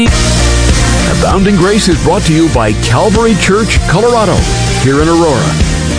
Abounding Grace is brought to you by Calvary Church, Colorado, here in Aurora.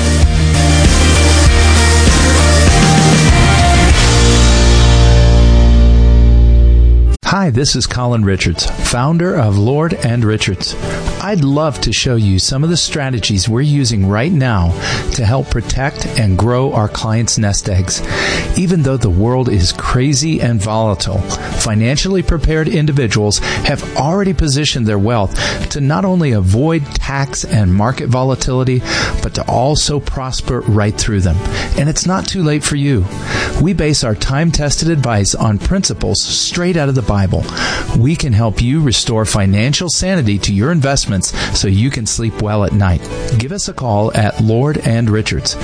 Hi, this is Colin Richards, founder of Lord and Richards. I'd love to show you some of the strategies we're using right now to help protect and grow our clients' nest eggs. Even though the world is crazy and volatile, financially prepared individuals have already positioned their wealth to not only avoid tax and market volatility, but to also prosper right through them. And it's not too late for you. We base our time-tested advice on principles straight out of the Bible. We can help you restore financial sanity to your investments so you can sleep well at night. Give us a call at Lord and Richards,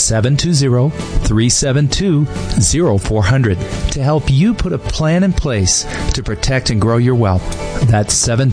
720-372-0400, to help you put a plan in place to protect and grow your wealth. That's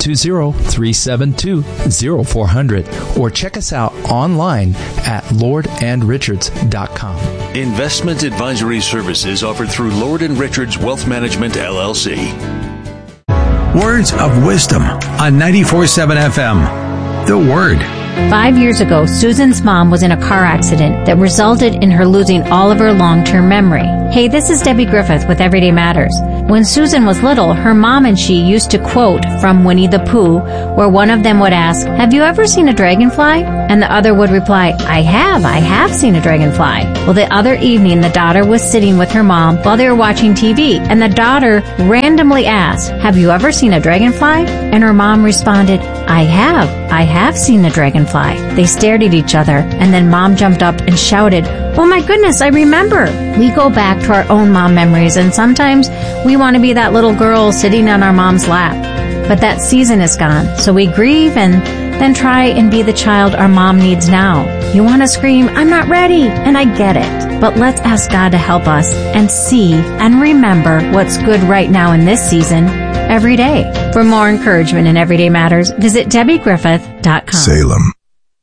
720-372-0400, or check us out online at lordandrichards.com. Investment advisory services offered through Lord & Richards Wealth Management, LLC. Words of Wisdom on 94.7 FM. The Word. 5 years ago, Susan's mom was in a car accident that resulted in her losing all of her long-term memory. Hey, this is Debbie Griffith with Everyday Matters. When Susan was little, her mom and she used to quote from Winnie the Pooh, where one of them would ask, "Have you ever seen a dragonfly?" And the other would reply, I have seen a dragonfly. Well, the other evening, the daughter was sitting with her mom while they were watching TV, and the daughter randomly asked, "Have you ever seen a dragonfly?" And her mom responded, I have seen a dragonfly. They stared at each other, and then Mom jumped up and shouted, "Oh my goodness, I remember." We go back to our own mom memories, and sometimes we want to be that little girl sitting on our mom's lap. But that season is gone, so we grieve and then try and be the child our mom needs now. You want to scream, "I'm not ready," and I get it. But let's ask God to help us and see and remember what's good right now in this season every day. For more encouragement in Everyday Matters, visit DebbieGriffith.com. Salem.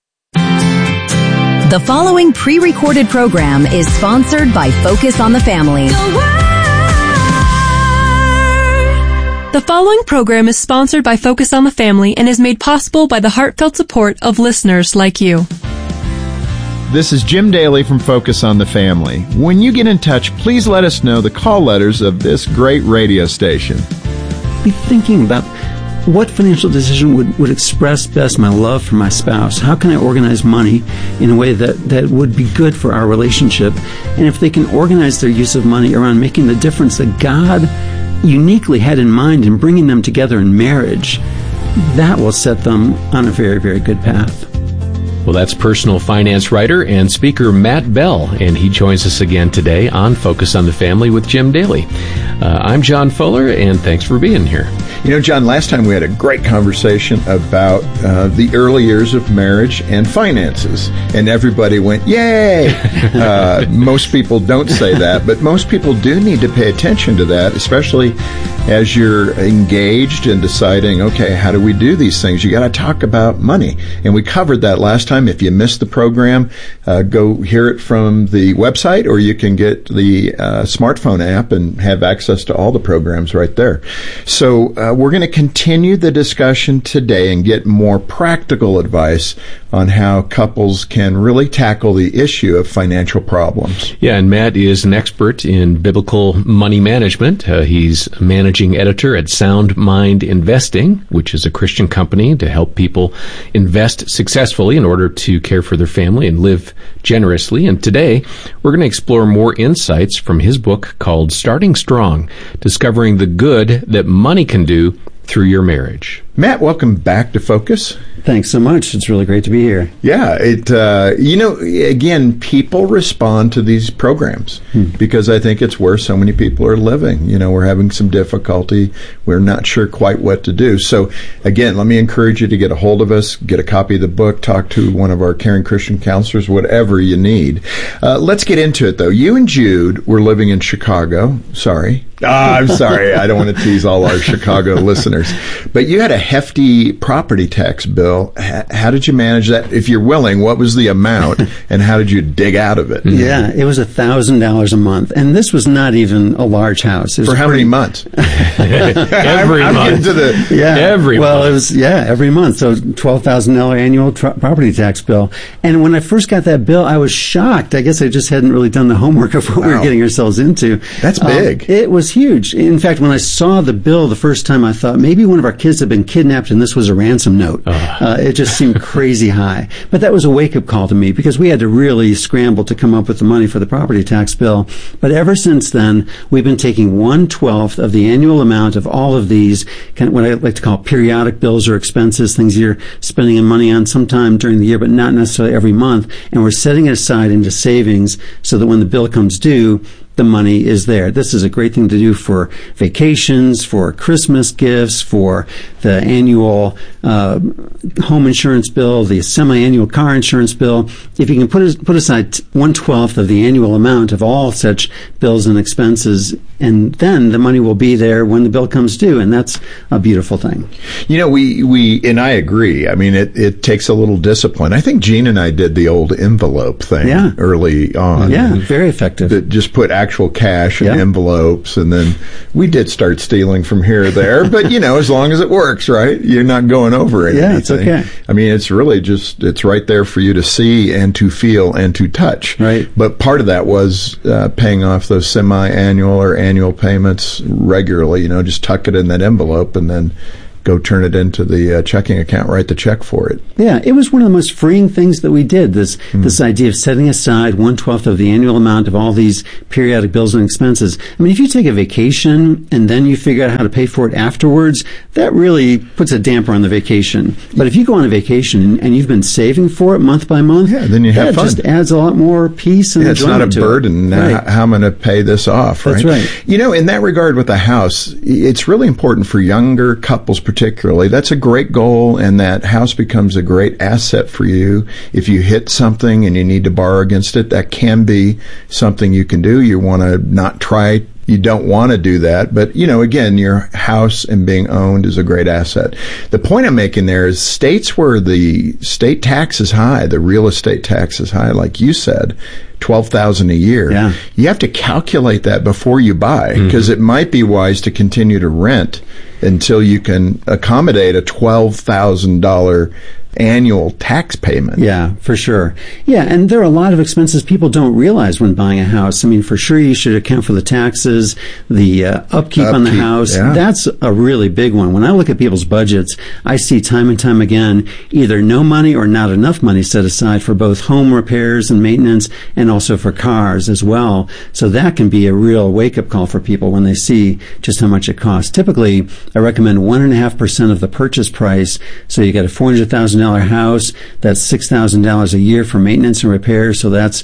The following pre-recorded program is sponsored by Focus on the Family. The following program is sponsored by Focus on the Family and is made possible by the heartfelt support of listeners like you. This is Jim Daly from Focus on the Family. When you get in touch, please let us know the call letters of this great radio station. Be thinking about what financial decision would express best my love for my spouse. How can I organize money in a way that would be good for our relationship? And if they can organize their use of money around making the difference that God uniquely had in mind in bringing them together in marriage, that will set them on a very, very good path. Well, that's personal finance writer and speaker Matt Bell, and he joins us again today on Focus on the Family with Jim Daly. I'm John Fuller, and thanks for being here. You know, John, last time we had a great conversation about the early years of marriage and finances, and everybody went, yay! Most people don't say that, but most people do need to pay attention to that, especially as you're engaged in deciding, okay, how do we do these things? You got to talk about money, and we covered that last time. If you missed the program, go hear it from the website, or you can get the smartphone app and have access to all the programs right there. So we're going to continue the discussion today and get more practical advice on how couples can really tackle the issue of financial problems. Yeah, and Matt is an expert in biblical money management. He's managing editor at Sound Mind Investing, which is a Christian company to help people invest successfully in order to care for their family and live generously. And today, we're going to explore more insights from his book called Starting Strong, Discovering the Good That Money Can Do Through Your Marriage. Matt, welcome back to Focus. Thanks so much. It's really great to be here. Yeah, again, people respond to these programs because I think it's where so many people are living. You know, we're having some difficulty. We're not sure quite what to do. So, again, let me encourage you to get a hold of us, get a copy of the book, talk to one of our caring Christian counselors, whatever you need. Let's get into it, though. You and Jude were living in Chicago. Sorry. I'm sorry. I don't want to tease all our Chicago listeners. But you had a hefty property tax bill. How did you manage that? If you're willing, what was the amount, and how did you dig out of it? Yeah, it was $1,000 a month, and this was not even a large house. For how many months? Every month. Every month. It was every month. So $12,000 annual property tax bill. And when I first got that bill, I was shocked. I guess I just hadn't really done the homework of what we were getting ourselves into. That's big. It was huge. In fact, when I saw the bill the first time, I thought maybe one of our kids had been kidnapped and this was a ransom note. It just seemed crazy high. But that was a wake-up call to me because we had to really scramble to come up with the money for the property tax bill. But ever since then, we've been taking 1/12 of the annual amount of all of these, what I like to call periodic bills or expenses, things you're spending money on sometime during the year, but not necessarily every month. And we're setting it aside into savings so that when the bill comes due, the money is there. This is a great thing to do for vacations, for Christmas gifts, for the annual home insurance bill, the semi-annual car insurance bill. If you can put aside 1/12 of the annual amount of all such bills and expenses, and then the money will be there when the bill comes due, and that's a beautiful thing. You know, we and I agree. I mean, it takes a little discipline. I think Gene and I did the old envelope thing early on. Yeah, very effective. That just put actual cash in envelopes, and then we did start stealing from here or there. But, you know, as long as it works, right? You're not going over anything. Yeah, it's okay. I mean, it's really just, it's right there for you to see and to feel and to touch. Right. But part of that was paying off those semi-annual or annual payments regularly, you know, just tuck it in that envelope and then go turn it into the checking account, write the check for it. Yeah, it was one of the most freeing things that we did, this idea of setting aside 1/12 of the annual amount of all these periodic bills and expenses. I mean, if you take a vacation and then you figure out how to pay for it afterwards, that really puts a damper on the vacation. But if you go on a vacation and you've been saving for it month by month, then you have fun. It just adds a lot more peace and enjoyment to it. It's not a burden. Right. How I'm going to pay this off, right? That's right. You know, in that regard with the house, it's really important for younger couples particularly. That's a great goal, and that house becomes a great asset for you. If you hit something and you need to borrow against it, that can be something you can do. You want to not try. You don't want to do that. But, you know, again, your house and being owned is a great asset. The point I'm making there is states where the state tax is high, the real estate tax is high, like you said, $12,000 a year. Yeah. You have to calculate that before you buy, because it might be wise to continue to rent until you can accommodate a $12,000 annual tax payment. Yeah, for sure. Yeah, and there are a lot of expenses people don't realize when buying a house. I mean, for sure you should account for the taxes, the upkeep on the house. Yeah. That's a really big one. When I look at people's budgets, I see time and time again either no money or not enough money set aside for both home repairs and maintenance, and also for cars as well. So that can be a real wake-up call for people when they see just how much it costs. Typically, I recommend 1.5% of the purchase price. So you got a $400,000 house, that's $6,000 a year for maintenance and repairs, so that's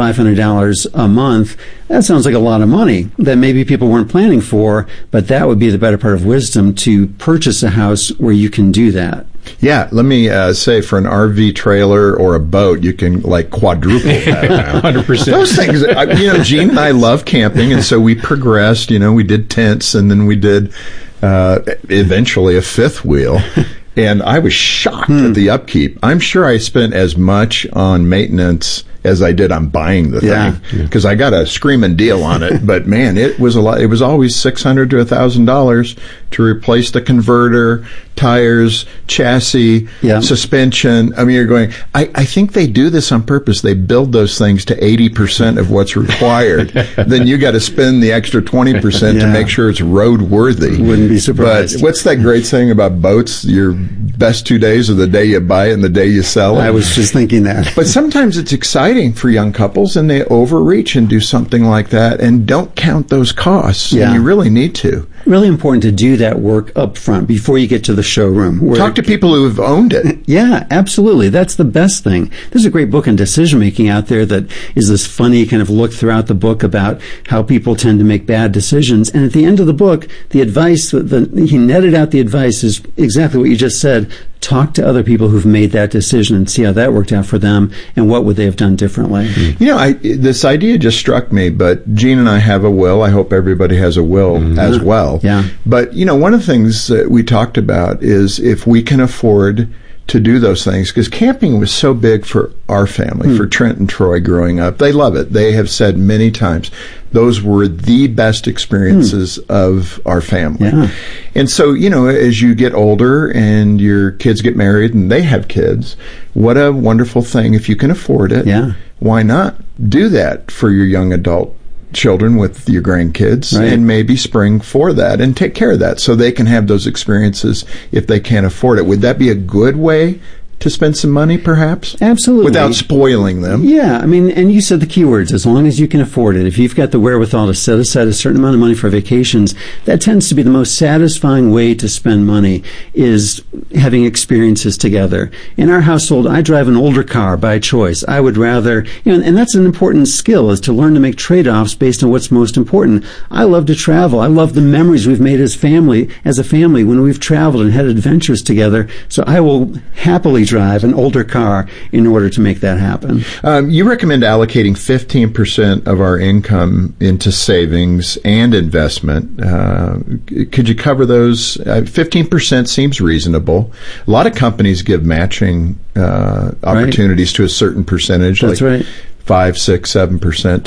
$500 a month. That sounds like a lot of money that maybe people weren't planning for, but that would be the better part of wisdom, to purchase a house where you can do that. Yeah, let me say, for an RV trailer or a boat, you can like quadruple that. 100%. Those things, you know, Gene and I love camping, and so we progressed. You know, we did tents, and then we did eventually a fifth wheel. And I was shocked at the upkeep. I'm sure I spent as much on maintenance as I did on buying the thing, because I got a screaming deal on it. But man, it was a lot. It was always $600 to $1,000 to replace the converter, tires, chassis, suspension. I mean, you're going, I think they do this on purpose. They build those things to 80% of what's required. Then you got to spend the extra 20% to make sure it's roadworthy. Wouldn't be surprised. But what's that great thing about boats? Your best 2 days are the day you buy it and the day you sell it. I was just thinking that. But sometimes it's exciting for young couples, and they overreach and do something like that and don't count those costs. And you really need to. Really important to do that work up front before you get to the showroom. Talk to people who have owned it. Yeah, absolutely. That's the best thing. There's a great book on decision making out there that is this funny kind of look throughout the book about how people tend to make bad decisions. And at the end of the book, the advice, he netted out the advice is exactly what you just said. Talk to other people who've made that decision and see how that worked out for them, and what would they have done differently. You know, this idea just struck me, but Gene and I have a will. I hope everybody has a will as well. Yeah. But, one of the things that we talked about is if we can afford to do those things, because camping was so big for our family, for Trent and Troy growing up. They love it. They have said many times those were the best experiences of our family. Yeah. And so, as you get older and your kids get married and they have kids, what a wonderful thing. If you can afford it, why not do that for your young adult children with your grandkids, and maybe spring for that and take care of that so they can have those experiences if they can't afford it. Would that be a good way to spend some money, perhaps? Absolutely. Without spoiling them. Yeah, and you said the key words, as long as you can afford it. If you've got the wherewithal to set aside a certain amount of money for vacations, that tends to be the most satisfying way to spend money, is having experiences together. In our household, I drive an older car by choice. I would rather, and that's an important skill, is to learn to make trade-offs based on what's most important. I love to travel. I love the memories we've made as a family when we've traveled and had adventures together. So I will happily drive an older car in order to make that happen. You recommend allocating 15% of our income into savings and investment. Could you cover those? 15% seems reasonable. A lot of companies give matching opportunities to a certain percentage. That's right. 5, 6, 7%,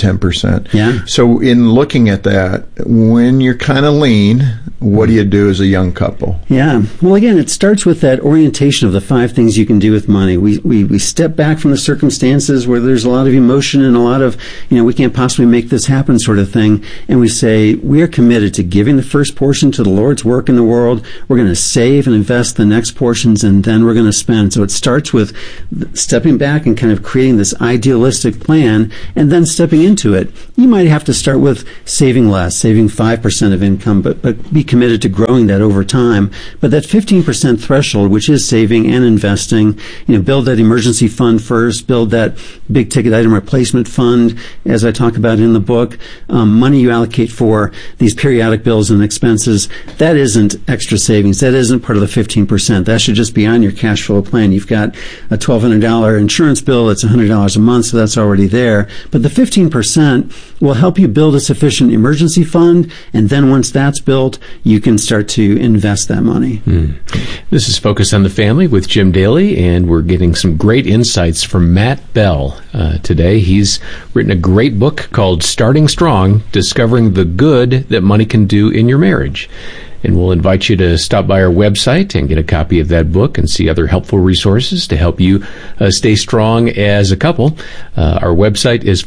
10%. Yeah. So in looking at that, when you're kind of lean, what do you do as a young couple? Yeah. Well, again, it starts with that orientation of the 5 things you can do with money. We step back from the circumstances where there's a lot of emotion and a lot of, we can't possibly make this happen sort of thing. And we say, we are committed to giving the first portion to the Lord's work in the world. We're going to save and invest the next portions, and then we're going to spend. So it starts with stepping back and kind of creating this idealistic plan, and then stepping into it. You might have to start with saving less, saving 5% of income, but be committed to growing that over time. But that 15% threshold, which is saving and investing, build that emergency fund first, build that big ticket item replacement fund, as I talk about in the book, money you allocate for these periodic bills and expenses. That isn't extra savings. That isn't part of the 15%. That should just be on your cash flow plan. You've got a $1,200 insurance bill. It's $100 a month, so that's already there. But the 15% will help you build a sufficient emergency fund, and then once that's built, you can start to invest that money. This is Focus on the Family with Jim Daly, and we're getting some great insights from Matt Bell today. He's written a great book called Starting Strong, Discovering the Good That Money Can Do in Your Marriage. And we'll invite you to stop by our website and get a copy of that book and see other helpful resources to help you stay strong as a couple. Our website is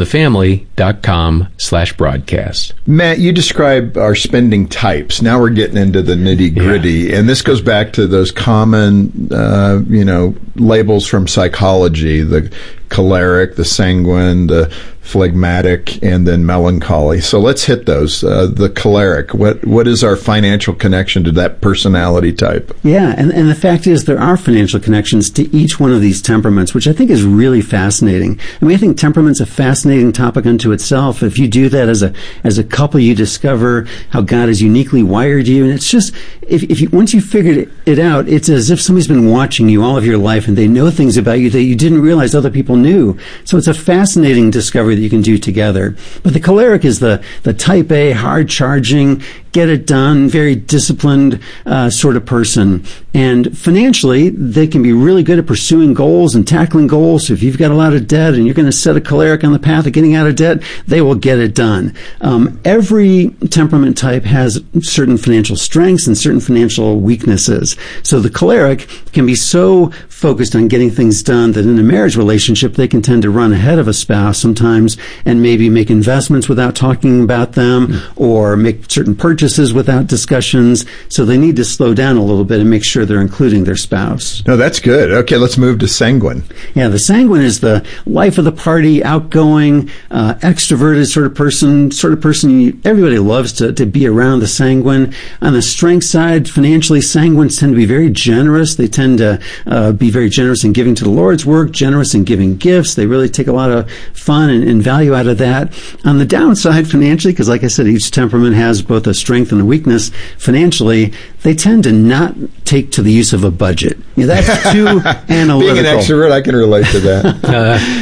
focusonthefamily.com/broadcast. Matt, you describe our spending types. Now we're getting into the nitty-gritty. And this goes back to those common, labels from psychology, the choleric, the sanguine, the phlegmatic, and then melancholy. So let's hit those. The choleric, what is our financial connection to that personality type? Yeah, and the fact is there are financial connections to each one of these temperaments, which I think is really fascinating. I think temperament's a fascinating topic unto itself. If you do that as a couple, you discover how God has uniquely wired you, and it's just, if you once you figured it out, it's as if somebody's been watching you all of your life, and they know things about you that you didn't realize other people knew. So it's a fascinating discovery that you can do together. But the choleric is the type A, hard-charging, get it done, very disciplined sort of person. And financially, they can be really good at pursuing goals and tackling goals. So if you've got a lot of debt and you're going to set a choleric on the path of getting out of debt, they will get it done. Every temperament type has certain financial strengths and certain financial weaknesses. So the choleric can be so focused on getting things done that in a marriage relationship, they can tend to run ahead of a spouse sometimes and maybe make investments without talking about them or make certain purchases without discussions. So they need to slow down a little bit and make sure they're including their spouse. No, that's good. Okay, let's move to sanguine. Yeah, the sanguine is the life of the party, outgoing, extroverted sort of person everybody loves to be around the sanguine. On the strength side, financially, sanguines tend to be very generous. They tend to be very generous in giving to the Lord's work, generous in giving gifts. They really take a lot of fun and value out of that. On the downside, financially, because like I said, each temperament has both a strength and a weakness. Financially, they tend to not take to the use of a budget. That's too analytical. Being an extrovert, I can relate to that.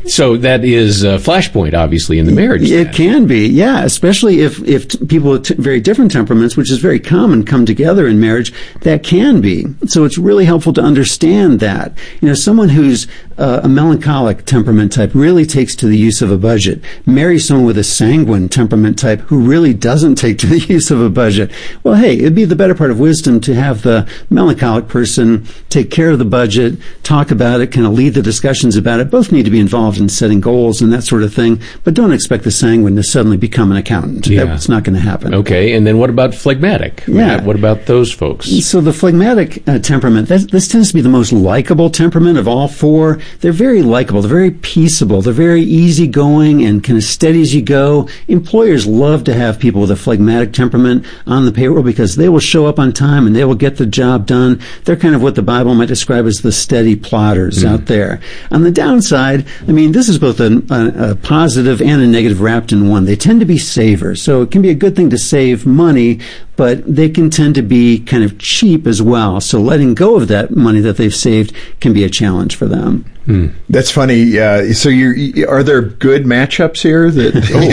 So that is a flashpoint, obviously, in the marriage. It can be, yeah, especially if people with very different temperaments, which is very common, come together in marriage, that can be. So it's really helpful to understand that. Someone who's a melancholic temperament type really takes to the use of a budget. Marry someone with a sanguine temperament type who really doesn't take to the use of a budget. Well, hey, it'd be the better part of wisdom to have the melancholic person take care of the budget, talk about it, kind of lead the discussions about it. Both need to be involved in setting goals and that sort of thing, but don't expect the sanguine to suddenly become an accountant. Yeah. That's not going to happen. Okay, and then what about phlegmatic? Yeah. What about those folks? So the phlegmatic temperament, this tends to be the most likable temperament of all four. They're very likable. They're very peaceable. They're very easygoing and kind of steady as you go. Employers love to have people with a phlegmatic temperament on the payroll because they will show up on time and they will get the job done. They're kind of what the Bible might describe as the steady plotters out there. On the downside, this is both a positive and a negative wrapped in one. They tend to be savers. So it can be a good thing to save money, but they can tend to be kind of cheap as well. So letting go of that money that they've saved can be a challenge for them. That's funny. So are there good matchups here? That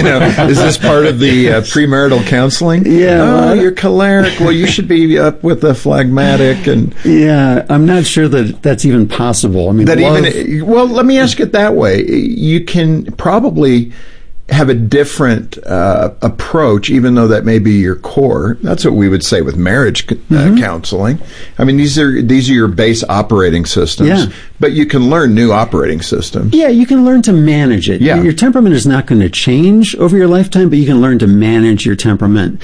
is this part of the premarital counseling? Yeah. You're choleric. Well, you should be up with the phlegmatic. And yeah, I'm not sure that that's even possible. Well, let me ask it that way. You can probably have a different approach, even though that may be your core. That's what we would say with marriage counseling. These are your base operating systems, but you can learn new operating systems. Yeah, you can learn to manage it. Yeah. Your temperament is not going to change over your lifetime, but you can learn to manage your temperament.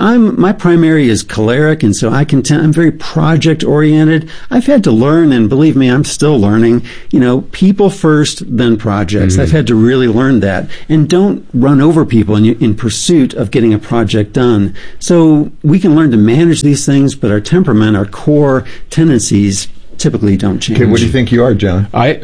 My primary is choleric, and so I'm very project oriented. I've had to learn, and believe me, I'm still learning, people first, then projects. I've had to really learn that. And don't run over people in pursuit of getting a project done. So we can learn to manage these things, but our temperament, our core tendencies, typically don't change. Okay, what do you think you are, John? I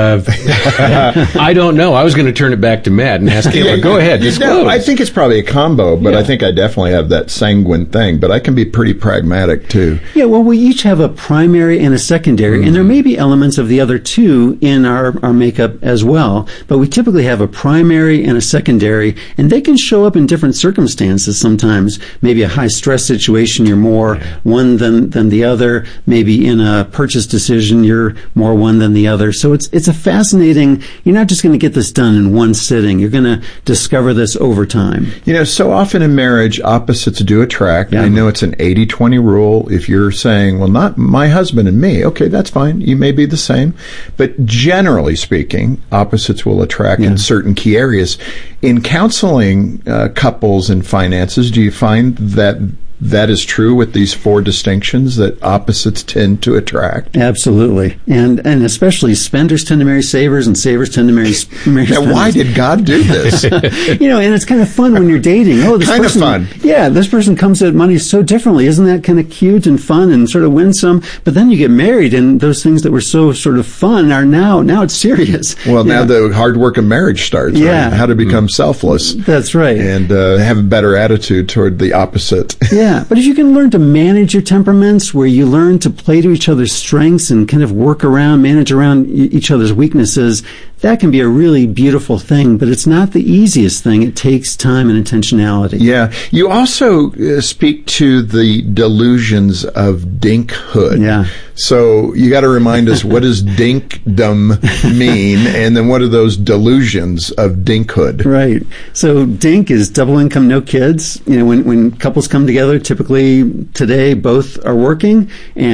don't know. I was going to turn it back to Matt and ask him. Go ahead. No, I think it's probably a combo, but I think I definitely have that sanguine thing. But I can be pretty pragmatic too. Yeah, well, we each have a primary and a secondary, and there may be elements of the other two in our makeup as well. But we typically have a primary and a secondary, and they can show up in different circumstances sometimes. Maybe a high stress situation, you're more one than the other. Maybe in a purchase decision, you're more one than the other. So it's a fascinating, you're not just going to get this done in one sitting. You're going to discover this over time. So often in marriage, opposites do attract. Yeah. I know it's an 80-20 rule. If you're saying, well, not my husband and me, okay, that's fine. You may be the same. But generally speaking, opposites will attract in certain key areas. In counseling couples and finances, do you find that is true with these four distinctions, that opposites tend to attract? Absolutely. And especially spenders tend to marry savers and savers tend to marry spenders. Now, why did God do this? And it's kind of fun when you're dating. This kind person, of fun. Yeah, this person comes at money so differently. Isn't that kind of cute and fun and sort of winsome? But then you get married and those things that were so sort of fun are now it's serious. Well, now the hard work of marriage starts, right? How to become selfless. That's right. And have a better attitude toward the opposite. Yeah, but if you can learn to manage your temperaments, where you learn to play to each other's strengths and kind of manage around each other's weaknesses, that can be a really beautiful thing, but it's not the easiest thing. It takes time and intentionality. Yeah. You also speak to the delusions of dinkhood. Yeah. So you got to remind us, what does dinkdom mean? And then what are those delusions of dinkhood? Right. So dink is double income, no kids. When couples come together, typically today both are working.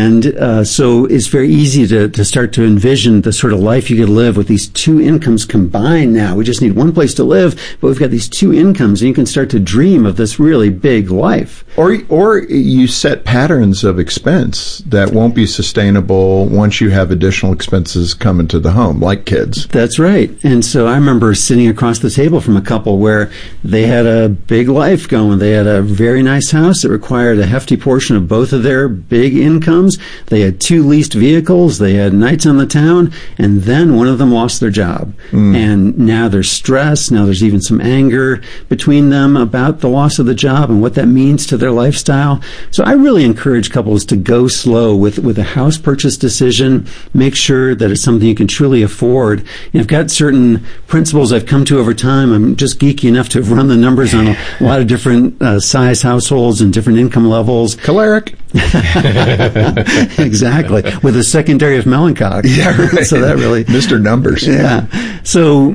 And so it's very easy to start to envision the sort of life you could live with these two incomes combined now. We just need one place to live, but we've got these two incomes, and you can start to dream of this really big life. Or you set patterns of expense that won't be sustainable once you have additional expenses come into the home, like kids. That's right. And so I remember sitting across the table from a couple where they had a big life going. They had a very nice house that required a hefty portion of both of their big incomes. They had two leased vehicles. They had nights on the town. And then one of them lost their job. job. And now there's stress, now there's even some anger between them about the loss of the job and what that means to their lifestyle. So I really encourage couples to go slow with a house purchase decision. Make sure that it's something you can truly afford. And I've got certain principles I've come to over time. I'm just geeky enough to have run the numbers on a lot of different size households and different income levels. Choleric. Exactly. With a secondary of melancholy. Yeah, right. So that really... Mr. Numbers. Yeah. So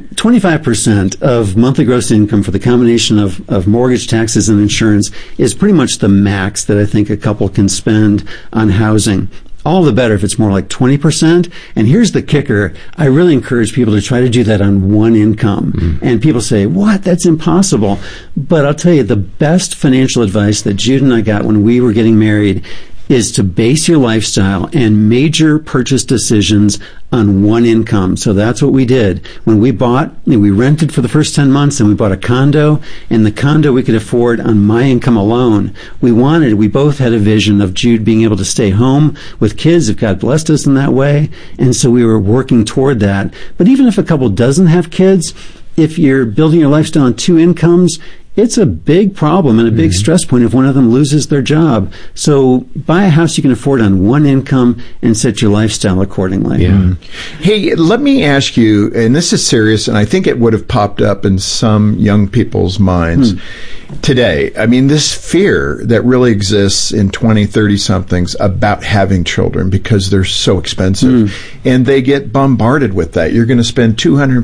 25% of monthly gross income for the combination of mortgage, taxes, and insurance is pretty much the max that I think a couple can spend on housing. All the better if it's more like 20%. And here's the kicker. I really encourage people to try to do that on one income. And people say, what? That's impossible. But I'll tell you, the best financial advice that Jude and I got when we were getting married is to base your lifestyle and major purchase decisions on one income. So that's what we did. When we bought, we rented for the first 10 months, and we bought a condo, and the condo we could afford on my income alone. We both had a vision of Jude being able to stay home with kids if God blessed us in that way, and so we were working toward that. But even if a couple doesn't have kids, if you're building your lifestyle on two incomes, it's a big problem and a big stress point if one of them loses their job. So buy a house you can afford on one income and set your lifestyle accordingly. Yeah. Hey, let me ask you, and this is serious, and I think it would have popped up in some young people's minds today. I mean, this fear that really exists in 20, 30-somethings about having children because they're so expensive. And they get bombarded with that. You're going to spend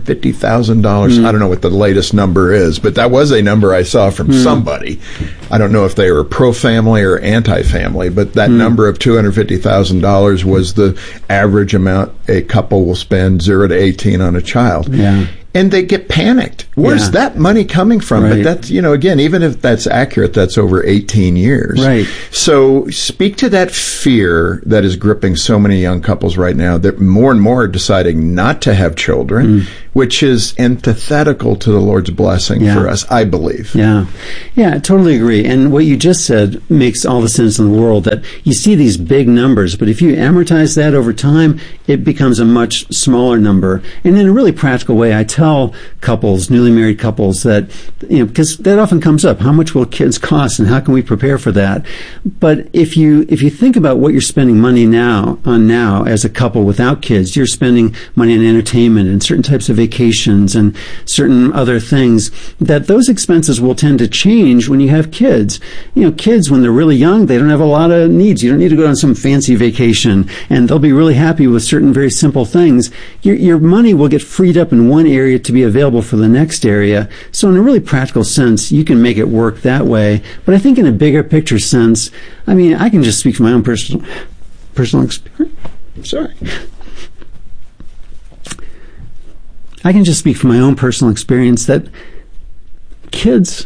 $250,000. I don't know what the latest number is, but that was a number I saw from somebody. I don't know if they were pro-family or anti-family, but that number of $250,000 was the average amount a couple will spend 0 to 18 on a child. Yeah. And they get panicked. Where's that money coming from? Right. But that's, again, even if that's accurate, that's over 18 years. Right. So speak to that fear that is gripping so many young couples right now, that more and more are deciding not to have children, which is antithetical to the Lord's blessing for us, I believe. Yeah, I totally agree. And what you just said makes all the sense in the world, that you see these big numbers, but if you amortize that over time, it becomes a much smaller number. And in a really practical way, I tell couples, newly married couples, that, because that often comes up, how much will kids cost and how can we prepare for that? But if you think about what you're spending money now as a couple without kids, you're spending money on entertainment and certain types of vacations and certain other things, that those expenses will tend to change when you have kids. Kids, when they're really young, they don't have a lot of needs. You don't need to go on some fancy vacation, and they'll be really happy with certain very simple things. Your money will get freed up in one area to be available for the next area. So in a really practical sense, you can make it work that way. But I think in a bigger picture sense, I can just speak from my own personal experience. I can just speak from my own personal experience that kids,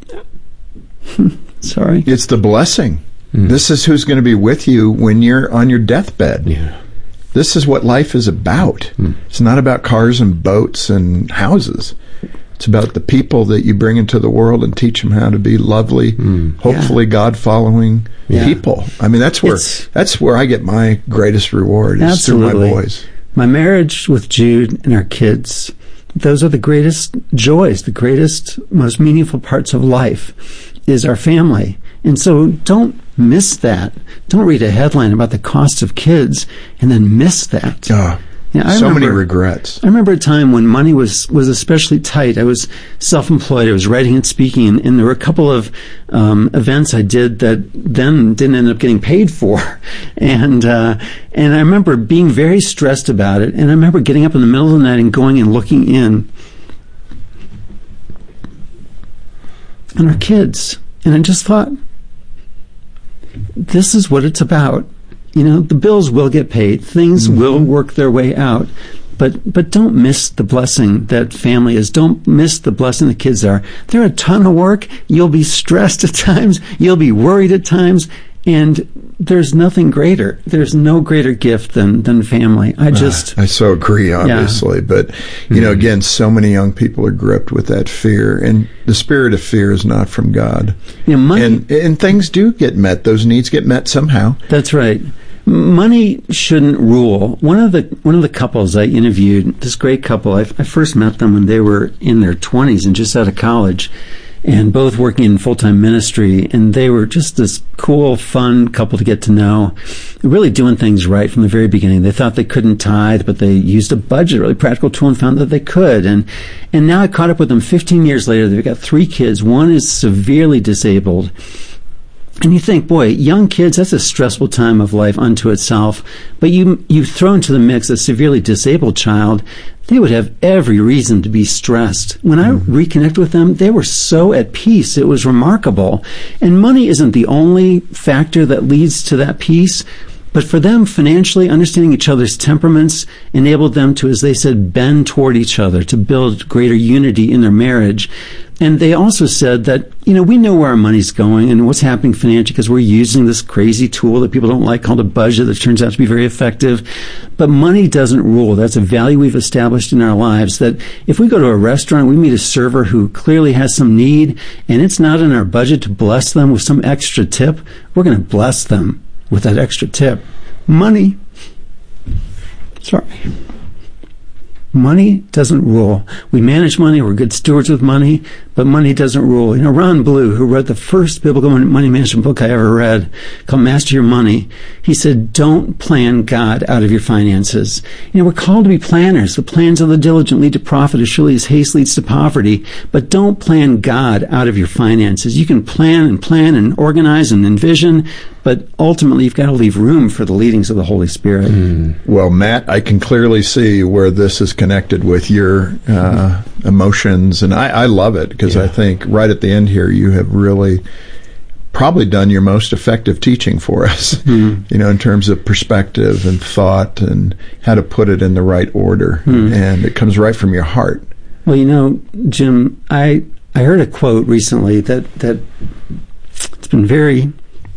it's the blessing. This is who's going to be with you when you're on your deathbed. Yeah. This is what life is about. It's not about cars and boats and houses. It's about the people that you bring into the world and teach them how to be lovely, hopefully God-following people. I mean, that's where I get my greatest reward, is through my boys. My marriage with Jude and our kids, those are the greatest joys, the greatest, most meaningful parts of life, is our family. And so don't miss that. Don't read a headline about the cost of kids and then miss that. Many regrets. I remember a time when money was especially tight. I was self-employed. I was writing and speaking, and there were a couple of events I did that then didn't end up getting paid for. And I remember being very stressed about it. And I remember getting up in the middle of the night and going and looking in on our kids. And I just thought, this is what it's about. The bills will get paid. Things will work their way out. But don't miss the blessing that family is. Don't miss the blessing the kids are. They're a ton of work. You'll be stressed at times. You'll be worried at times. And there's nothing greater. There's no greater gift than family. I so agree, obviously. Yeah. But, again, so many young people are gripped with that fear. And the spirit of fear is not from God. Money, and things do get met. Those needs get met somehow. That's right. Money shouldn't rule. One of the couples I interviewed, this great couple, I first met them when they were in their 20s and just out of college, and both working in full-time ministry, and they were just this cool, fun couple to get to know, really doing things right from the very beginning. They thought they couldn't tithe, but they used a budget, a really practical tool, and found that they could. And now I caught up with them 15 years later. They've got 3 kids. One is severely disabled. And you think, boy, young kids, that's a stressful time of life unto itself. But you throw into the mix a severely disabled child, they would have every reason to be stressed. When I reconnected with them, they were so at peace. It was remarkable. And money isn't the only factor that leads to that peace. But for them, financially, understanding each other's temperaments enabled them to, as they said, bend toward each other, to build greater unity in their marriage. And they also said that, we know where our money's going and what's happening financially because we're using this crazy tool that people don't like called a budget that turns out to be very effective. But money doesn't rule. That's a value we've established in our lives, that if we go to a restaurant, we meet a server who clearly has some need, and it's not in our budget to bless them with some extra tip, we're going to bless them with that extra tip. Money doesn't rule. We manage money, we're good stewards with money, but money doesn't rule. Ron Blue, who wrote the first biblical money management book I ever read, called Master Your Money, he said, don't plan God out of your finances. We're called to be planners. The plans of the diligent lead to profit as surely as haste leads to poverty, but don't plan God out of your finances. You can plan and organize and envision, but ultimately you've got to leave room for the leadings of the Holy Spirit. Well, Matt, I can clearly see where this is connected with your emotions, and I love it because I think right at the end here you have really probably done your most effective teaching for us, in terms of perspective and thought and how to put it in the right order, and it comes right from your heart. Well, Jim, I heard a quote recently that it's been very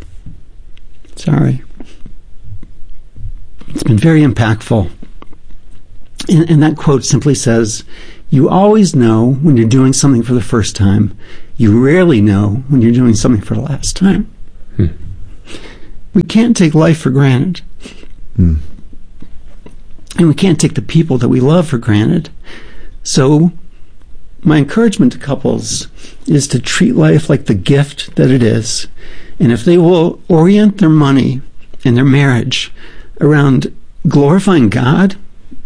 impactful. And that quote simply says, you always know when you're doing something for the first time. You rarely know when you're doing something for the last time. We can't take life for granted. And we can't take the people that we love for granted. So my encouragement to couples is to treat life like the gift that it is. And if they will orient their money and their marriage around glorifying God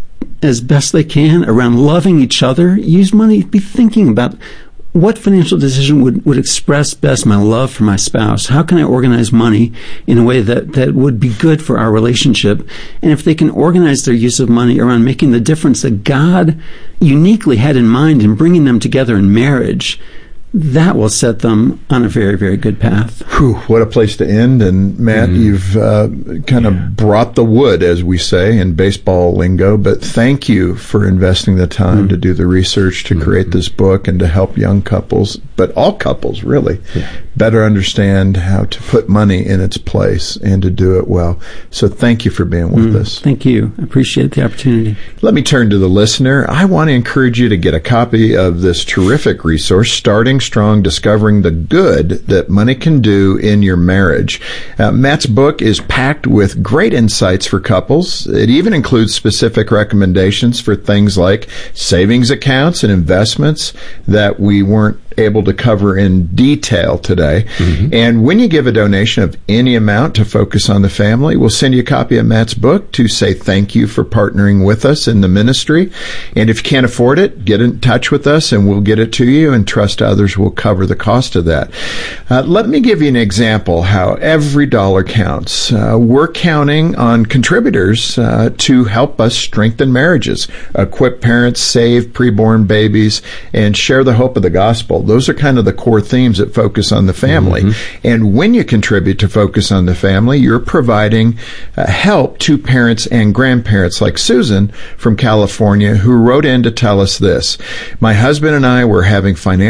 as best they can, around loving each other, use money, be thinking about what financial decision would express best my love for my spouse. How can I organize money in a way that would be good for our relationship? And if they can organize their use of money around making the difference that God uniquely had in mind in bringing them together in marriage, that will set them on a very, very good path. Whew, what a place to end. And Matt, you've kind of brought the wood, as we say in baseball lingo, but thank you for investing the time to do the research to create this book and to help young couples, but all couples really, better understand how to put money in its place and to do it well. So thank you for being with us. Thank you. I appreciate the opportunity. Let me turn to the listener. I want to encourage you to get a copy of this terrific resource, Starting Strong, Discovering the Good That Money Can Do in Your Marriage. Matt's book is packed with great insights for couples. It even includes specific recommendations for things like savings accounts and investments that we weren't able to cover in detail today. And when you give a donation of any amount to Focus on the Family, we'll send you a copy of Matt's book to say thank you for partnering with us in the ministry. And if you can't afford it, get in touch with us and we'll get it to you, and trust others will cover the cost of that. Let me give you an example how every dollar counts. We're counting on contributors to help us strengthen marriages, equip parents, save preborn babies, and share the hope of the gospel. Those are kind of the core themes at Focus on the Family. And when you contribute to Focus on the Family, you're providing help to parents and grandparents like Susan from California, who wrote in to tell us this. My husband and I were having financial problems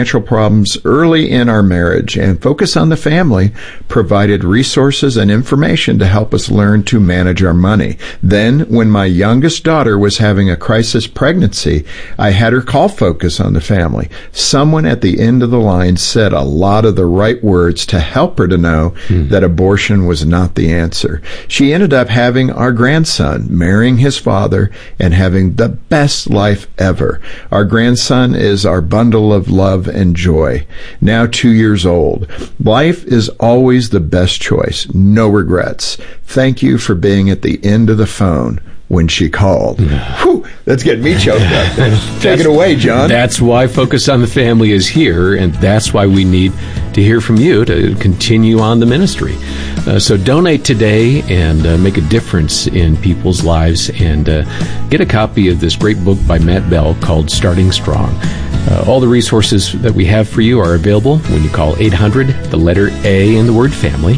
problems early in our marriage, and Focus on the Family provided resources and information to help us learn to manage our money. Then, when my youngest daughter was having a crisis pregnancy, I had her call Focus on the Family. Someone at the end of the line said a lot of the right words to help her to know that abortion was not the answer. She ended up having our grandson, marrying his father, and having the best life ever. Our grandson is our bundle of love and joy, now 2 years old. Life is always the best choice. No regrets. Thank you for being at the end of the phone when she called. Whew, that's getting me choked up. Take it away, John. That's why Focus on the Family is here, and that's why we need to hear from you to continue on the ministry. So donate today and make a difference in people's lives, and get a copy of this great book by Matt Bell called Starting Strong. All the resources that we have for you are available when you call 800, the letter A in the word family,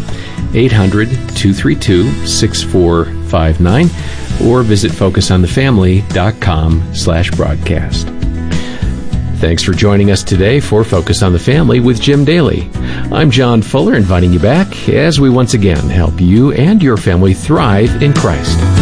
800-232-6459, or visit focusonthefamily.com/broadcast. Thanks for joining us today for Focus on the Family with Jim Daly. I'm John Fuller, inviting you back as we once again help you and your family thrive in Christ.